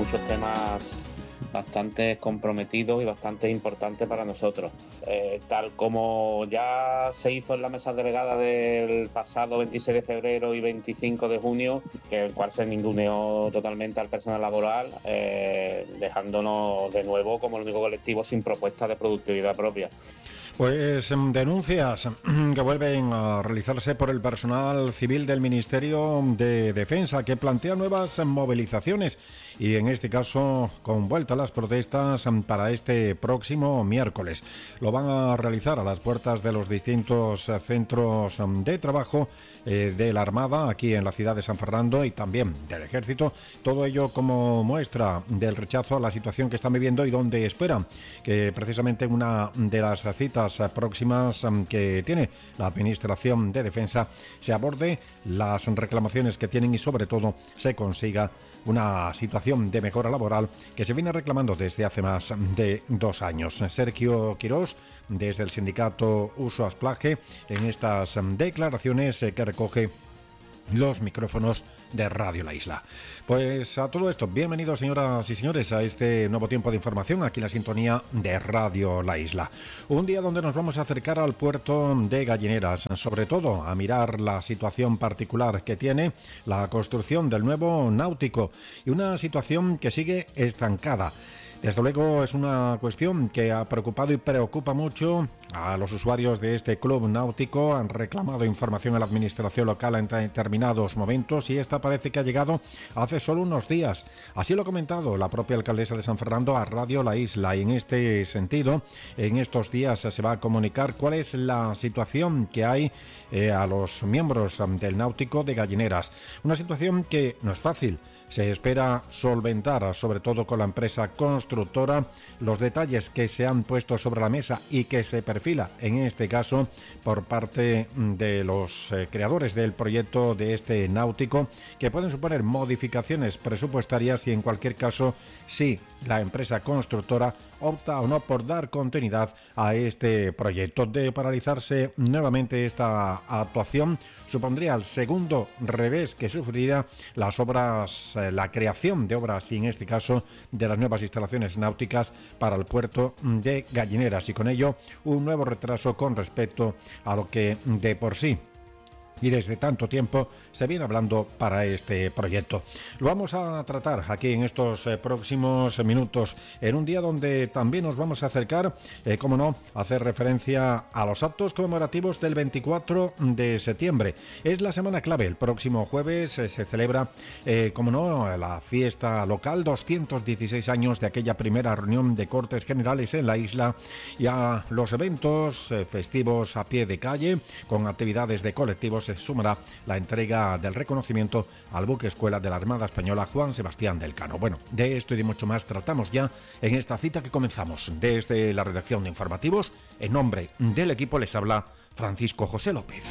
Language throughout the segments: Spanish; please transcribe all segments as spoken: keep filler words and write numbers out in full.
muchos temas bastante comprometidos y bastante importantes para nosotros. Eh, tal como ya se hizo en la mesa delegada del pasado veintiséis de febrero y veinticinco de junio, que el cual se ninguneó totalmente al personal laboral, eh, dejándonos de nuevo como el único colectivo sin propuesta de productividad propia. Pues denuncias que vuelven a realizarse por el personal civil del Ministerio de Defensa, que plantea nuevas movilizaciones y en este caso con vuelta a las protestas para este próximo miércoles. Lo van a realizar a las puertas de los distintos centros de trabajo eh, de la Armada aquí en la ciudad de San Fernando y también del Ejército. Todo ello como muestra del rechazo a la situación que están viviendo y donde esperan que precisamente una de las citas próximas que tiene la Administración de Defensa se aborde las reclamaciones que tienen y sobre todo se consiga una situación de mejora laboral que se viene reclamando desde hace más de dos años. Sergio Quirós, desde el sindicato Uso Asplaje, en estas declaraciones que recoge los micrófonos de Radio La Isla. Pues a todo esto, bienvenidos señoras y señores a este nuevo tiempo de información aquí en la sintonía de Radio La Isla. Un día donde nos vamos a acercar al puerto de Gallineras, sobre todo a mirar la situación particular que tiene la construcción del nuevo náutico y una situación que sigue estancada. Desde luego es una cuestión que ha preocupado y preocupa mucho a los usuarios de este club náutico. Han reclamado información a la administración local en determinados momentos y esta parece que ha llegado hace solo unos días. Así lo ha comentado la propia alcaldesa de San Fernando a Radio La Isla y en este sentido, en estos días se va a comunicar cuál es la situación que hay eh, a los miembros del náutico de Gallineras. Una situación que no es fácil. Se espera solventar, sobre todo con la empresa constructora, los detalles que se han puesto sobre la mesa y que se perfila, en este caso, por parte de los eh, creadores del proyecto de este náutico, que pueden suponer modificaciones presupuestarias y, en cualquier caso, si la empresa constructora opta o no por dar continuidad a este proyecto. De paralizarse nuevamente esta actuación, supondría el segundo revés que sufriría las obras, eh, la creación de obras y en este caso de las nuevas instalaciones náuticas para el puerto de Gallineras y con ello un nuevo retraso con respecto a lo que de por sí y desde tanto tiempo se viene hablando para este proyecto. Lo vamos a tratar aquí en estos eh, próximos minutos, en un día donde también nos vamos a acercar, eh, como no, a hacer referencia a los actos conmemorativos del veinticuatro de septiembre. Es la semana clave. El próximo jueves eh, se celebra, eh, como no, la fiesta local, doscientos dieciséis años de aquella primera reunión de Cortes Generales en la isla, y a los eventos eh, festivos a pie de calle, con actividades de colectivos, se sumará la entrega del reconocimiento al buque escuela de la Armada Española Juan Sebastián del Cano. Bueno, de esto y de mucho más tratamos ya en esta cita que comenzamos. Desde la redacción de informativos, en nombre del equipo les habla Francisco José López.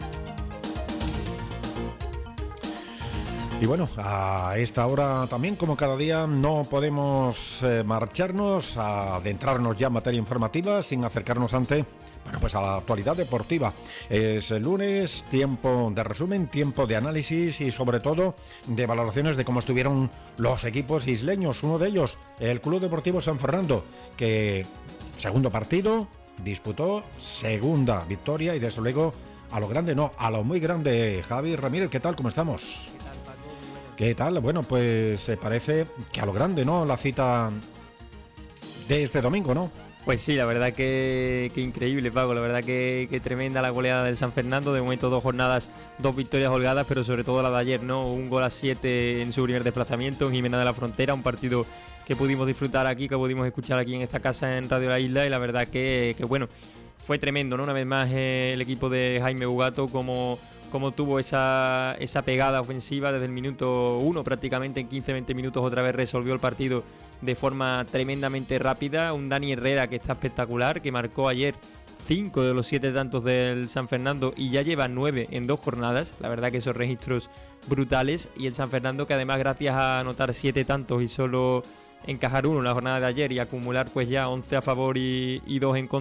Y bueno, a esta hora también, como cada día, no podemos eh, marcharnos, a adentrarnos ya en materia informativa sin acercarnos ante, bueno, pues a la actualidad deportiva. Es el lunes, tiempo de resumen, tiempo de análisis y sobre todo de valoraciones de cómo estuvieron los equipos isleños. Uno de ellos, el Club Deportivo San Fernando, que segundo partido disputó, segunda victoria y desde luego a lo grande, no, a lo muy grande. Javi Ramírez, ¿qué tal? ¿Cómo estamos? ¿Qué tal? Bueno, pues se parece que a lo grande, ¿no? La cita de este domingo, ¿no? Pues sí, la verdad que, que increíble, Paco. La verdad que, que tremenda la goleada del San Fernando. De momento dos jornadas, dos victorias holgadas, pero sobre todo la de ayer, ¿no? Un gol a siete en su primer desplazamiento en Jimena de la Frontera. Un partido que pudimos disfrutar aquí, que pudimos escuchar aquí en esta casa en Radio La Isla. Y la verdad que, que bueno, fue tremendo, ¿no? Una vez más eh, el equipo de Jaime Bugato como... como tuvo esa, esa pegada ofensiva desde el minuto uno, prácticamente en quince a veinte minutos otra vez resolvió el partido de forma tremendamente rápida. Un Dani Herrera que está espectacular, que marcó ayer cinco de los siete tantos del San Fernando y ya lleva nueve en dos jornadas. La verdad que esos registros brutales, y el San Fernando que además, gracias a anotar siete tantos y solo encajar uno en la jornada de ayer y acumular pues ya once a favor y, y dos en contra,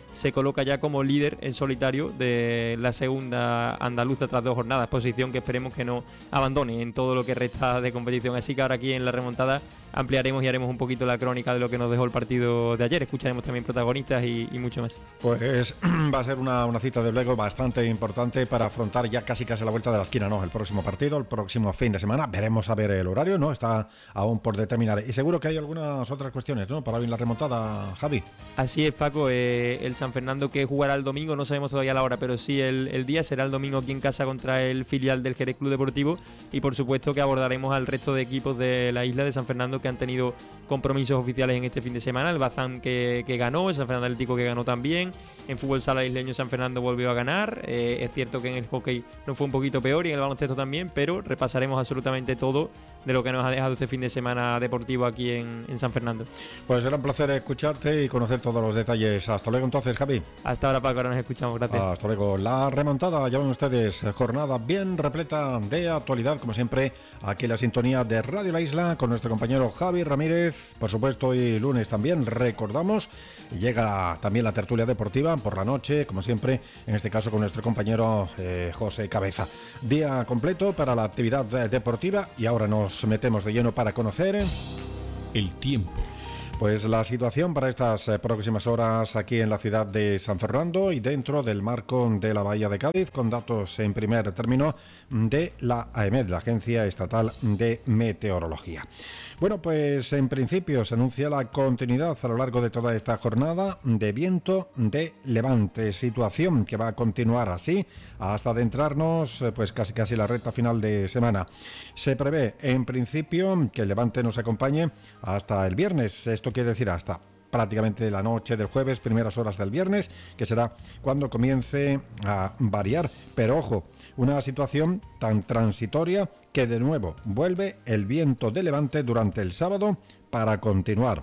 se coloca ya como líder en solitario de la segunda andaluza tras dos jornadas, posición que esperemos que no abandone en todo lo que resta de competición. Así que ahora aquí en la remontada ampliaremos y haremos un poquito la crónica de lo que nos dejó el partido de ayer. Escucharemos también protagonistas y, y mucho más. Pues va a ser una, una cita de luego bastante importante para afrontar ya casi casi la vuelta de la esquina, ¿no? El próximo partido, el próximo fin de semana. Veremos a ver el horario, ¿no? Está aún por determinar. Y seguro que hay algunas otras cuestiones, ¿no? Para hoy en la remontada, Javi. Así es, Paco. Eh, el San Fernando que jugará el domingo, no sabemos todavía la hora, pero sí el, el día será el domingo aquí en casa contra el filial del Jerez Club Deportivo. Y por supuesto que abordaremos al resto de equipos de la isla de San Fernando que han tenido compromisos oficiales en este fin de semana. El Bazán que, que ganó, el San Fernando Atlético que ganó también. En fútbol sala isleño San Fernando volvió a ganar. Eh, es cierto que en el hockey no fue un poquito peor y en el baloncesto también, pero repasaremos absolutamente todo de lo que nos ha dejado este fin de semana deportivo aquí en, en San Fernando. Pues será un placer escucharte y conocer todos los detalles. Hasta luego entonces, Javi. Hasta ahora, Paco, ahora nos escuchamos, gracias. Hasta luego. La remontada, ya ven ustedes, jornada bien repleta de actualidad, como siempre, aquí en la sintonía de Radio La Isla, con nuestro compañero Javi Ramírez. Por supuesto, hoy lunes también, recordamos, llega también la tertulia deportiva por la noche, como siempre, en este caso con nuestro compañero eh, José Cabeza. Día completo para la actividad deportiva y ahora nos metemos de lleno para conocer el tiempo. Pues la situación para estas eh, próximas horas aquí en la ciudad de San Fernando y dentro del marco de la Bahía de Cádiz, con datos en primer término de la AEMET, la Agencia Estatal de Meteorología. Bueno, pues en principio se anuncia la continuidad a lo largo de toda esta jornada de viento de levante, situación que va a continuar así hasta adentrarnos pues casi casi la recta final de semana. Se prevé en principio que el levante nos acompañe hasta el viernes, esto quiere decir hasta prácticamente la noche del jueves, primeras horas del viernes, que será cuando comience a variar. Pero ojo, una situación tan transitoria que de nuevo vuelve el viento de levante durante el sábado para continuar.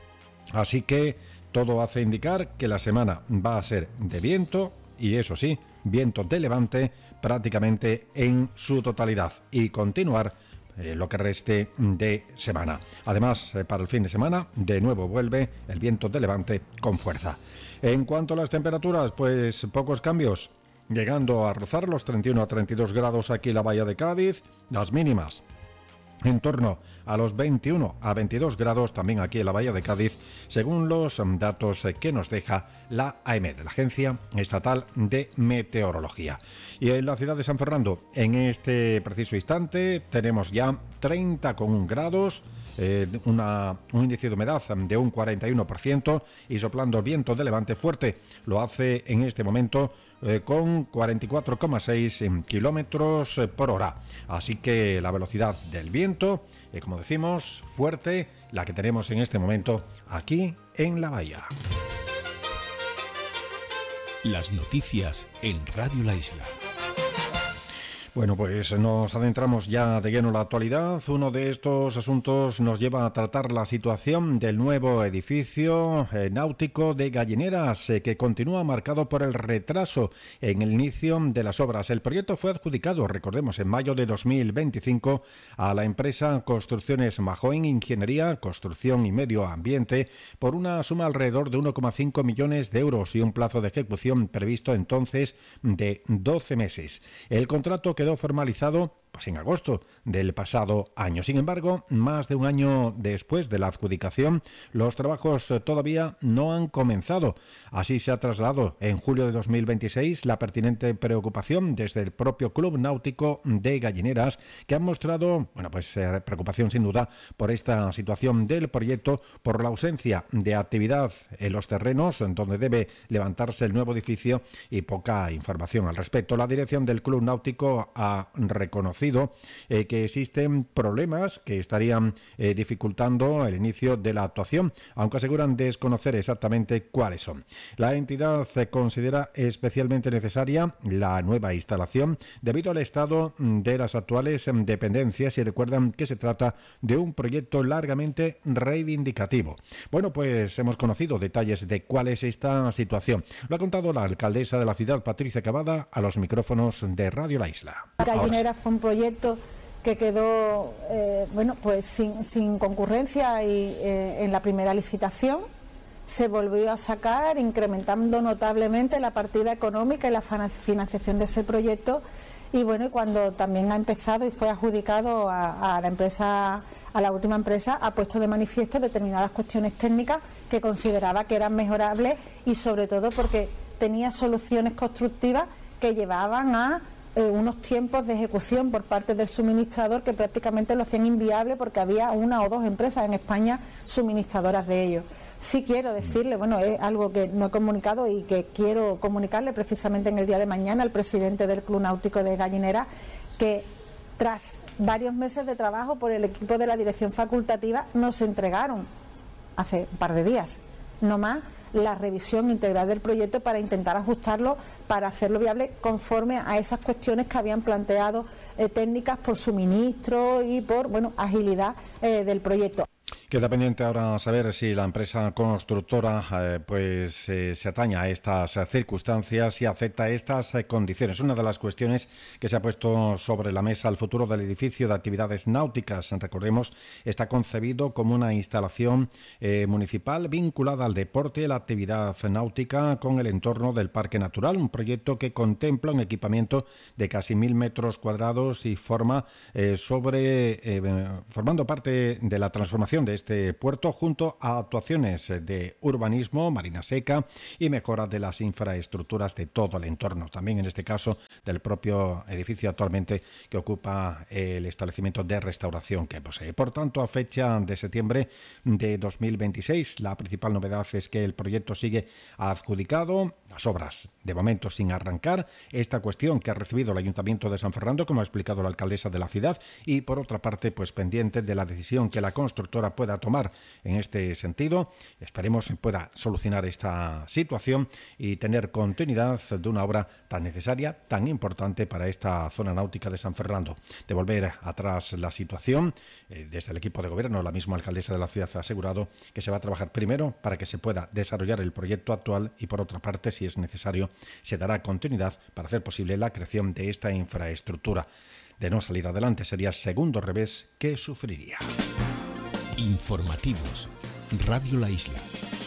Así que todo hace indicar que la semana va a ser de viento y eso sí, viento de levante prácticamente en su totalidad y continuar Eh, lo que reste de semana. Además, eh, para el fin de semana, de nuevo vuelve el viento de levante con fuerza. En cuanto a las temperaturas, pues pocos cambios, llegando a rozar los treinta y uno a treinta y dos grados aquí en la Bahía de Cádiz, las mínimas en torno a los veintiuno a veintidós grados también aquí en la Bahía de Cádiz, según los datos que nos deja la AEMET, la Agencia Estatal de Meteorología. Y en la ciudad de San Fernando, en este preciso instante, tenemos ya treinta coma uno grados, eh, una, un índice de humedad de un cuarenta y uno por ciento y soplando viento de levante fuerte. Lo hace en este momento eh, con cuarenta y cuatro coma seis kilómetros por hora. Así que la velocidad del viento, eh, como decimos, fuerte, la que tenemos en este momento aquí en la bahía. Las noticias en Radio La Isla. Bueno, pues nos adentramos ya de lleno en la actualidad. Uno de estos asuntos nos lleva a tratar la situación del nuevo edificio eh, náutico de Gallineras, eh, que continúa marcado por el retraso en el inicio de las obras. El proyecto fue adjudicado, recordemos, en mayo de dos mil veinticinco a la empresa Construcciones Majoin Ingeniería, Construcción y Medio Ambiente por una suma alrededor de uno coma cinco millones de euros y un plazo de ejecución previsto entonces de doce meses. El contrato que quedó formalizado pues en agosto del pasado año. Sin embargo, más de un año después de la adjudicación, los trabajos todavía no han comenzado. Así se ha trasladado en julio de dos mil veintiséis la pertinente preocupación desde el propio Club Náutico de Gallineras, que han mostrado, bueno, pues eh, preocupación sin duda por esta situación del proyecto, por la ausencia de actividad en los terrenos en donde debe levantarse el nuevo edificio y poca información al respecto. La dirección del Club Náutico ha reconocido Eh, que existen problemas que estarían eh, dificultando el inicio de la actuación, aunque aseguran desconocer exactamente cuáles son. La entidad eh, considera especialmente necesaria la nueva instalación debido al estado de las actuales eh, dependencias y recuerdan que se trata de un proyecto largamente reivindicativo. Bueno, pues hemos conocido detalles de cuál es esta situación. Lo ha contado la alcaldesa de la ciudad, Patricia Cavada, a los micrófonos de Radio La Isla. Gallineras fue un proyecto que quedó eh, bueno, pues sin, sin concurrencia y, eh, en la primera licitación. se volvió a sacar, incrementando notablemente la partida económica y la financiación de ese proyecto. Y bueno, cuando también ha empezado y fue adjudicado a, a la empresa, a la última empresa, ha puesto de manifiesto determinadas cuestiones técnicas que consideraba que eran mejorables, y sobre todo porque tenía soluciones constructivas que llevaban a eh, unos tiempos de ejecución por parte del suministrador que prácticamente lo hacían inviable, porque había una o dos empresas en España suministradoras de ellos. Sí quiero decirle, bueno, es algo que no he comunicado y que quiero comunicarle precisamente en el día de mañana al presidente del Club Náutico de Gallinera, que tras varios meses de trabajo por el equipo de la dirección facultativa nos entregaron hace un par de días nomás la revisión integral del proyecto para intentar ajustarlo, para hacerlo viable conforme a esas cuestiones que habían planteado eh, técnicas por suministro y por, bueno, agilidad eh, del proyecto. Queda pendiente ahora saber si la empresa constructora eh, pues eh, se atañe a estas eh, circunstancias y acepta estas eh, condiciones. Una de las cuestiones que se ha puesto sobre la mesa, el futuro del edificio de actividades náuticas, recordemos, está concebido como una instalación eh, municipal vinculada al deporte y la actividad náutica con el entorno del Parque Natural, un proyecto que contempla un equipamiento de casi mil metros cuadrados y forma eh, sobre eh, formando parte de la transformación de este puerto, junto a actuaciones de urbanismo, marina seca y mejora de las infraestructuras de todo el entorno, también en este caso del propio edificio actualmente que ocupa el establecimiento de restauración que posee. Por tanto, a fecha de septiembre de dos mil veintiséis, la principal novedad es que el proyecto sigue adjudicado, las obras de momento sin arrancar, esta cuestión que ha recibido el Ayuntamiento de San Fernando, como ha explicado la alcaldesa de la ciudad, y por otra parte, pues pendiente de la decisión que la constructora pueda tomar en este sentido. Esperemos que pueda solucionar esta situación y tener continuidad de una obra tan necesaria, tan importante para esta zona náutica de San Fernando. De volver atrás la situación, eh, desde el equipo de gobierno, la misma alcaldesa de la ciudad ha asegurado que se va a trabajar primero para que se pueda desarrollar el proyecto actual y por otra parte, si es necesario, se dará continuidad para hacer posible la creación de esta infraestructura. De no salir adelante, sería el segundo revés que sufriría. Informativos, Radio La Isla.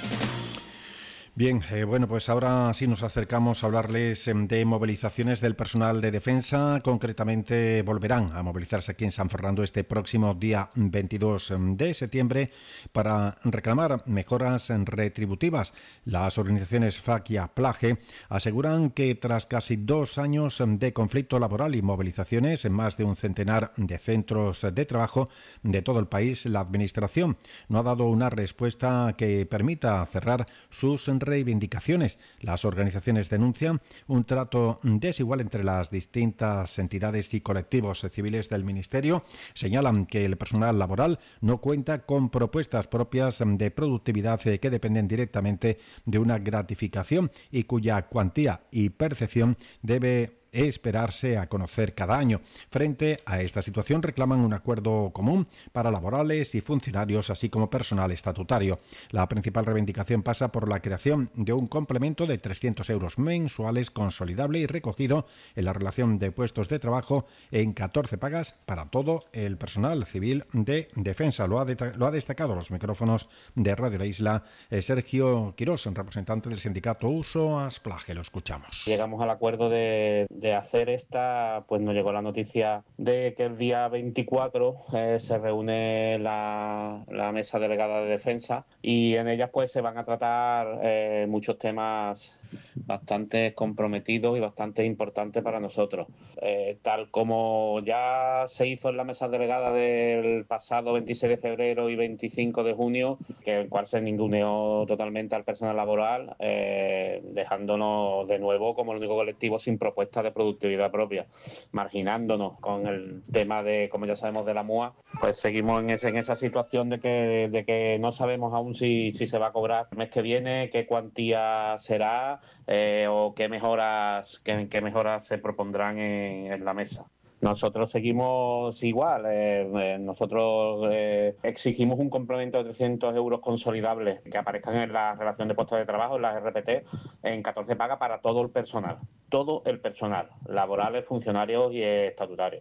Bien, eh, bueno, pues ahora sí nos acercamos a hablarles eh, de movilizaciones del personal de defensa. Concretamente volverán a movilizarse aquí en San Fernando este próximo día veintidós de septiembre para reclamar mejoras retributivas. Las organizaciones F A C y APLAGE aseguran que tras casi dos años de conflicto laboral y movilizaciones en más de un centenar de centros de trabajo de todo el país, la Administración no ha dado una respuesta que permita cerrar sus reivindicaciones. Las organizaciones denuncian un trato desigual entre las distintas entidades y colectivos civiles del Ministerio. Señalan que el personal laboral no cuenta con propuestas propias de productividad que dependen directamente de una gratificación y cuya cuantía y percepción debe esperarse a conocer cada año. Frente a esta situación reclaman un acuerdo común para laborales y funcionarios, así como personal estatutario. La principal reivindicación pasa por la creación de un complemento de trescientos euros mensuales consolidable y recogido en la relación de puestos de trabajo en catorce pagas para todo el personal civil de defensa. Lo ha, de- lo ha destacado a los micrófonos de Radio La Isla eh, Sergio Quirós, representante del sindicato Uso Asplaje. Lo escuchamos. Llegamos al acuerdo de, de hacer esta, pues nos llegó la noticia de que el día veinticuatro eh, se reúne la, la mesa delegada de defensa y en ella pues se van a tratar eh, muchos temas bastante comprometidos y bastante importantes para nosotros. Eh, tal como ya se hizo en la mesa delegada del pasado veintiséis de febrero y veinticinco de junio, que el cual se ninguneó totalmente al personal laboral, eh, dejándonos de nuevo como el único colectivo sin propuesta de productividad propia, marginándonos con el tema de, como ya sabemos, de la M U A, pues seguimos en, ese, en esa situación de que, de que no sabemos aún si, si se va a cobrar el mes que viene, qué cuantía será eh, o qué mejoras, qué, qué mejoras se propondrán en, en la mesa. Nosotros seguimos igual, eh, eh, nosotros eh, exigimos un complemento de trescientos euros consolidables que aparezcan en la relación de puestos de trabajo, en las R P T, en catorce pagas para todo el personal, todo el personal, laborales, funcionarios y estatutarios.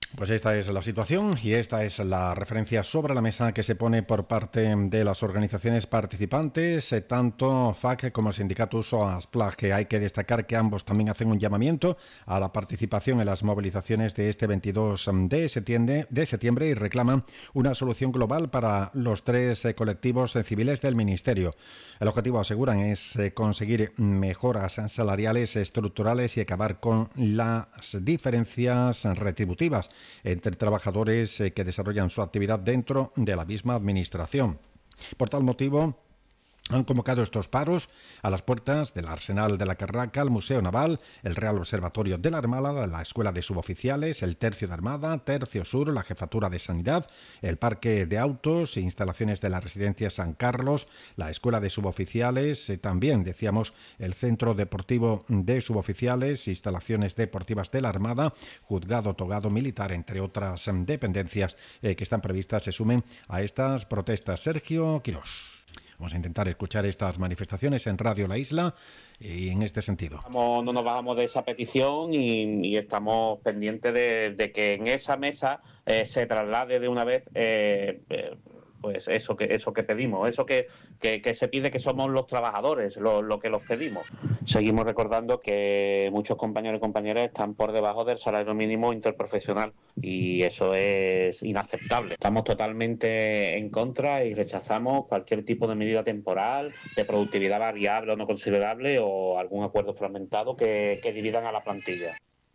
Pues esta es la situación y esta es la referencia sobre la mesa que se pone por parte de las organizaciones participantes, eh, tanto F A C como Sindicatus o ASPLAG, que hay que destacar que ambos también hacen un llamamiento a la participación en las movilizaciones de este veintidós de septiembre, de septiembre y reclaman una solución global para los tres eh, colectivos eh, civiles del Ministerio. El objetivo, aseguran, es eh, conseguir mejoras salariales estructurales y acabar con las diferencias retributivas entre trabajadores eh, que desarrollan su actividad dentro de la misma administración. Por tal motivo, han convocado estos paros a las puertas del Arsenal de la Carraca, el Museo Naval, el Real Observatorio de la Armada, la Escuela de Suboficiales, el Tercio de Armada, Tercio Sur, la Jefatura de Sanidad, el Parque de Autos, instalaciones de la Residencia San Carlos, la Escuela de Suboficiales, eh, también, decíamos, el Centro Deportivo de Suboficiales, instalaciones deportivas de la Armada, Juzgado Togado Militar, entre otras eh, dependencias eh, que están previstas, se sumen a estas protestas. Sergio Quirós. Vamos a intentar escuchar estas manifestaciones en Radio La Isla y en este sentido. No nos bajamos de esa petición y, y estamos pendientes de, de que en esa mesa eh, se traslade de una vez eh, eh, pues eso que eso que pedimos, eso que, que, que se pide, que somos los trabajadores lo, lo que los pedimos. Seguimos recordando que muchos compañeros y compañeras están por debajo del salario mínimo interprofesional y eso es inaceptable. Estamos totalmente en contra y rechazamos cualquier tipo de medida temporal, de productividad variable o no considerable o algún acuerdo fragmentado que, que dividan a la plantilla.